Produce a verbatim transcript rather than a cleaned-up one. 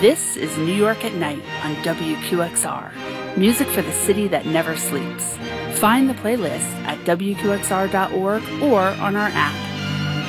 This is New York at Night on W Q X R. Music for the city that never sleeps. Find the playlist at W Q X R dot org or on our app.